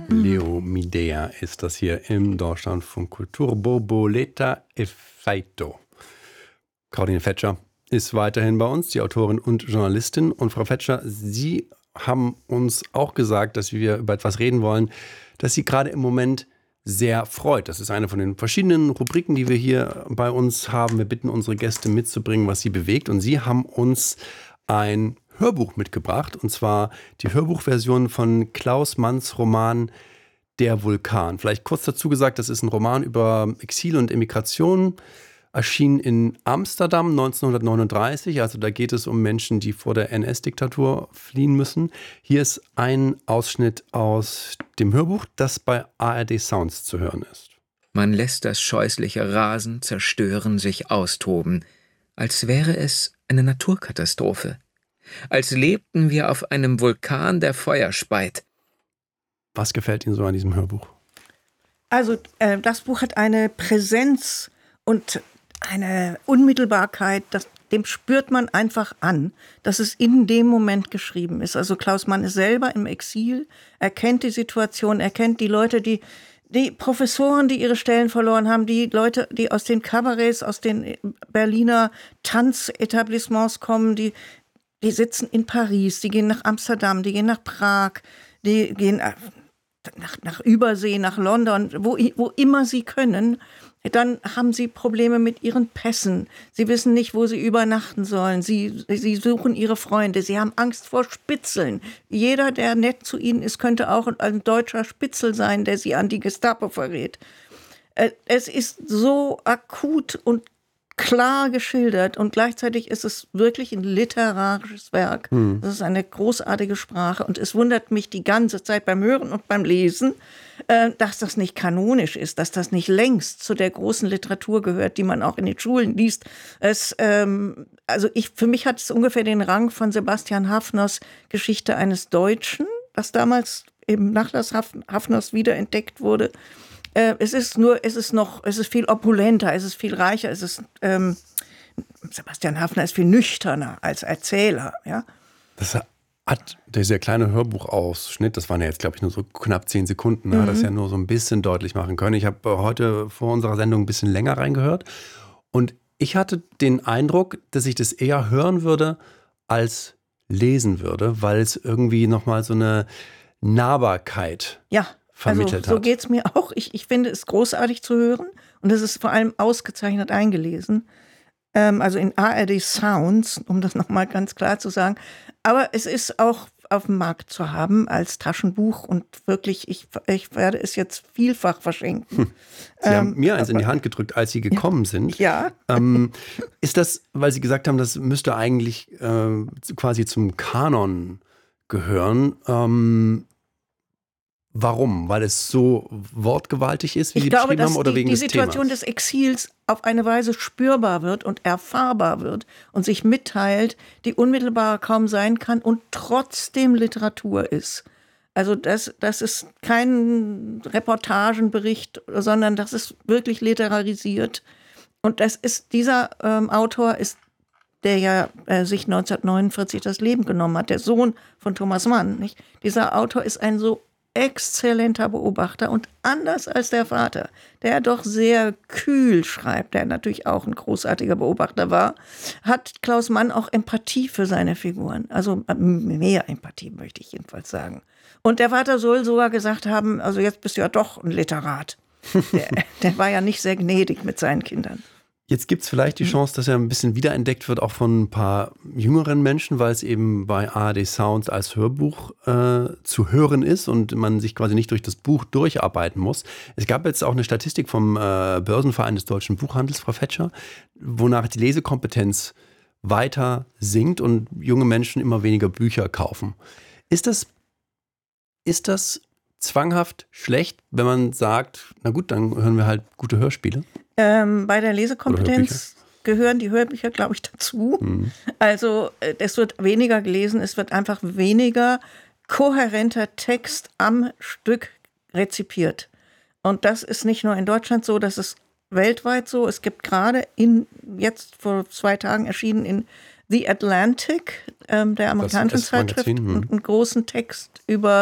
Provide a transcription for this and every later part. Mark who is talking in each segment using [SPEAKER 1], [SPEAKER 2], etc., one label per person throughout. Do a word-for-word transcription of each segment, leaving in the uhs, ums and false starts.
[SPEAKER 1] Leo Midea ist das hier im Deutschlandfunk Kultur. Borboleta e feito. Caroline Fetscher ist weiterhin bei uns, die Autorin und Journalistin. Und Frau Fetscher, Sie haben uns auch gesagt, dass wir über etwas reden wollen, das Sie gerade im Moment sehr freut. Das ist eine von den verschiedenen Rubriken, die wir hier bei uns haben. Wir bitten unsere Gäste mitzubringen, was sie bewegt. Und Sie haben uns ein Hörbuch mitgebracht, und zwar die Hörbuchversion von Klaus Manns Roman Der Vulkan. Vielleicht kurz dazu gesagt, das ist ein Roman über Exil und Emigration, erschien in Amsterdam neunzehnhundertneununddreißig. Also da geht es um Menschen, die vor der N S-Diktatur fliehen müssen. Hier ist ein Ausschnitt aus dem Hörbuch, das bei A R D Sounds zu hören ist.
[SPEAKER 2] Man lässt das scheußliche Rasen, Zerstören sich austoben, als wäre es eine Naturkatastrophe. Als lebten wir auf einem Vulkan, der Feuer speit.
[SPEAKER 1] Was gefällt Ihnen so an diesem Hörbuch?
[SPEAKER 3] Also äh, das Buch hat eine Präsenz und eine Unmittelbarkeit, das, dem spürt man einfach an, dass es in dem Moment geschrieben ist. Also Klaus Mann ist selber im Exil, er kennt die Situation, er kennt die Leute, die die Professoren, die ihre Stellen verloren haben, die Leute, die aus den Kabarets, aus den Berliner Tanzetablissements kommen, die Die sitzen in Paris, die gehen nach Amsterdam, die gehen nach Prag, die gehen nach, nach Übersee, nach London, wo, wo immer sie können. Dann haben sie Probleme mit ihren Pässen. Sie wissen nicht, wo sie übernachten sollen. Sie, sie suchen ihre Freunde. Sie haben Angst vor Spitzeln. Jeder, der nett zu ihnen ist, könnte auch ein deutscher Spitzel sein, der sie an die Gestapo verrät. Es ist so akut und klar geschildert und gleichzeitig ist es wirklich ein literarisches Werk. Hm. Das ist eine großartige Sprache und es wundert mich die ganze Zeit beim Hören und beim Lesen, äh, dass das nicht kanonisch ist, dass das nicht längst zu der großen Literatur gehört, die man auch in den Schulen liest. Es, ähm, also ich, für mich hat es ungefähr den Rang von Sebastian Haffners Geschichte eines Deutschen, das damals im Nachlass Haffners wiederentdeckt wurde. Äh, es ist nur, es ist noch, es ist viel opulenter, es ist viel reicher, es ist, ähm, Sebastian Haffner ist viel nüchterner als Erzähler, ja.
[SPEAKER 1] Das hat dieser kleine Hörbuchausschnitt, das waren ja jetzt, glaube ich, nur so knapp zehn Sekunden, mhm. hat das ja nur so ein bisschen deutlich machen können. Ich habe heute vor unserer Sendung ein bisschen länger reingehört und ich hatte den Eindruck, dass ich das eher hören würde, als lesen würde, weil es irgendwie nochmal so eine Nahbarkeit
[SPEAKER 3] ja.
[SPEAKER 1] vermittelt
[SPEAKER 3] also, so
[SPEAKER 1] hat.
[SPEAKER 3] geht es mir auch. Ich, ich finde es großartig zu hören und es ist vor allem ausgezeichnet eingelesen. Ähm, also in A R D Sounds, um das nochmal ganz klar zu sagen. Aber es ist auch auf dem Markt zu haben als Taschenbuch und wirklich, ich, ich werde es jetzt vielfach verschenken.
[SPEAKER 1] Hm. Sie
[SPEAKER 3] ähm,
[SPEAKER 1] haben mir eins
[SPEAKER 3] aber,
[SPEAKER 1] in die Hand gedrückt, als Sie gekommen
[SPEAKER 3] ja,
[SPEAKER 1] sind.
[SPEAKER 3] Ja.
[SPEAKER 1] Ähm, ist das, weil Sie gesagt haben, das müsste eigentlich äh, quasi zum Kanon gehören, ähm, warum? Weil es so wortgewaltig ist, wie
[SPEAKER 3] ich
[SPEAKER 1] Sie
[SPEAKER 3] glaube,
[SPEAKER 1] beschrieben haben, oder
[SPEAKER 3] die,
[SPEAKER 1] wegen
[SPEAKER 3] die
[SPEAKER 1] des
[SPEAKER 3] Situation
[SPEAKER 1] Themas?
[SPEAKER 3] des Exils auf eine Weise spürbar wird und erfahrbar wird und sich mitteilt, die unmittelbar kaum sein kann und trotzdem Literatur ist. Also das, das ist kein Reportagenbericht, sondern das ist wirklich literarisiert. Und das ist, dieser ähm, Autor ist, der ja äh, sich neunzehnhundertneunundvierzig das Leben genommen hat, der Sohn von Thomas Mann, nicht? Dieser Autor ist ein so exzellenter Beobachter und anders als der Vater, der doch sehr kühl schreibt, der natürlich auch ein großartiger Beobachter war, hat Klaus Mann auch Empathie für seine Figuren. Also mehr Empathie, möchte ich jedenfalls sagen. Und der Vater soll sogar gesagt haben, also jetzt bist du ja doch ein Literat. Der, der war ja nicht sehr gnädig mit seinen Kindern.
[SPEAKER 1] Jetzt gibt es vielleicht die Chance, dass er ein bisschen wiederentdeckt wird, auch von ein paar jüngeren Menschen, weil es eben bei A R D Sounds als Hörbuch äh, zu hören ist und man sich quasi nicht durch das Buch durcharbeiten muss. Es gab jetzt auch eine Statistik vom äh, Börsenverein des deutschen Buchhandels, Frau Fetscher, wonach die Lesekompetenz weiter sinkt und junge Menschen immer weniger Bücher kaufen. Ist das, ist das zwanghaft schlecht, wenn man sagt, na gut, dann hören wir halt gute Hörspiele?
[SPEAKER 3] Ähm, bei der Lesekompetenz gehören die Hörbücher, glaube ich, dazu. Mhm. Also es wird weniger gelesen, es wird einfach weniger kohärenter Text am Stück rezipiert. Und das ist nicht nur in Deutschland so, das ist weltweit so. Es gibt gerade in, jetzt vor zwei Tagen erschienen in The Atlantic, ähm, der amerikanischen Zeitschrift, einen, einen großen Text über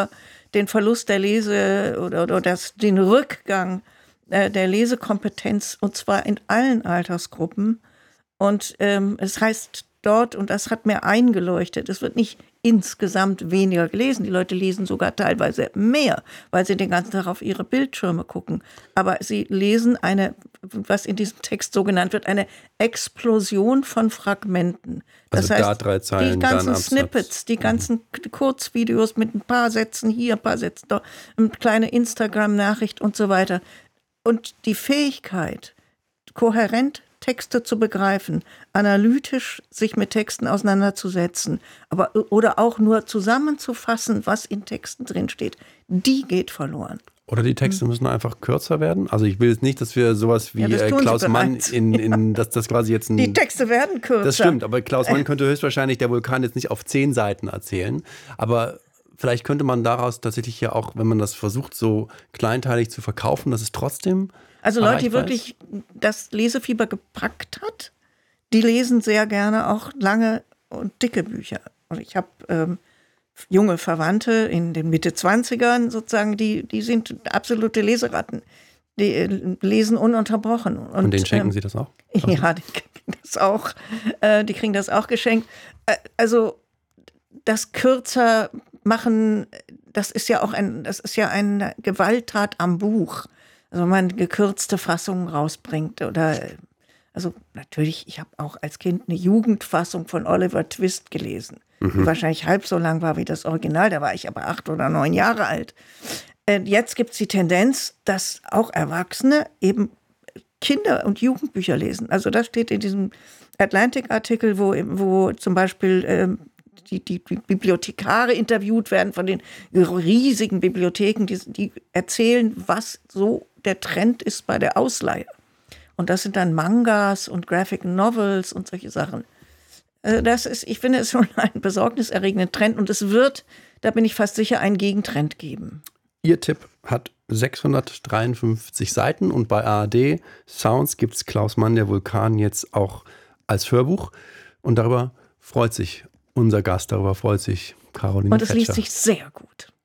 [SPEAKER 3] den Verlust der Lese oder, oder das, den Rückgang äh, der Lesekompetenz, und zwar in allen Altersgruppen. Und ähm, es heißt dort, und das hat mir eingeleuchtet, es wird nicht insgesamt weniger gelesen. Die Leute lesen sogar teilweise mehr, weil sie den ganzen Tag auf ihre Bildschirme gucken. Aber sie lesen eine, was in diesem Text so genannt wird, eine Explosion von Fragmenten. Das
[SPEAKER 1] also
[SPEAKER 3] heißt,
[SPEAKER 1] da drei Zeilen,
[SPEAKER 3] die ganzen
[SPEAKER 1] dann Absatz.
[SPEAKER 3] Snippets, die ganzen mhm. Kurzvideos mit ein paar Sätzen hier, ein paar Sätzen da, eine kleine Instagram-Nachricht und so weiter. Und die Fähigkeit, kohärent Texte zu begreifen, analytisch sich mit Texten auseinanderzusetzen, aber oder auch nur zusammenzufassen, was in Texten drinsteht, die geht verloren.
[SPEAKER 1] Oder die Texte müssen einfach kürzer werden. Also ich will jetzt nicht, dass wir sowas wie ja, äh, Klaus Mann in, in dass das quasi jetzt ein...
[SPEAKER 3] Die Texte werden kürzer.
[SPEAKER 1] Das stimmt, aber Klaus Mann könnte höchstwahrscheinlich der Vulkan jetzt nicht auf zehn Seiten erzählen. Aber vielleicht könnte man daraus tatsächlich ja auch, wenn man das versucht, so kleinteilig zu verkaufen, dass es trotzdem...
[SPEAKER 3] Also Leute, die wirklich das Lesefieber gepackt hat, die lesen sehr gerne auch lange und dicke Bücher. Und ich habe ähm, junge Verwandte in den Mitte zwanzigern sozusagen, die, die sind absolute Leseratten. Die äh, lesen ununterbrochen. Und,
[SPEAKER 1] und denen schenken
[SPEAKER 3] ähm,
[SPEAKER 1] Sie das auch?
[SPEAKER 3] Ja, die kriegen das auch, äh, die kriegen das auch geschenkt. Äh, also das kürzer machen, das ist ja auch ein, das ist ja eine Gewalttat am Buch. Also wenn man gekürzte Fassungen rausbringt oder, also natürlich, ich habe auch als Kind eine Jugendfassung von Oliver Twist gelesen, mhm. die wahrscheinlich halb so lang war wie das Original, da war ich aber acht oder neun Jahre alt. Äh, jetzt gibt es die Tendenz, dass auch Erwachsene eben Kinder- und Jugendbücher lesen. Also das steht in diesem Atlantic-Artikel, wo, wo zum Beispiel ähm, Die, die Bibliothekare interviewt werden von den riesigen Bibliotheken, die, die erzählen, was so der Trend ist bei der Ausleihe. Und das sind dann Mangas und Graphic Novels und solche Sachen. Das ist, ich finde, es schon ein besorgniserregender Trend und es wird, da bin ich fast sicher, einen Gegentrend geben.
[SPEAKER 1] Ihr Tipp hat sechshundertdreiundfünfzig Seiten und bei A R D Sounds gibt es Klaus Mann, der Vulkan, jetzt auch als Hörbuch. Und darüber freut sich unser Gast, darüber freut sich Caroline
[SPEAKER 3] Und es
[SPEAKER 1] Fetscher.
[SPEAKER 3] liest sich sehr gut.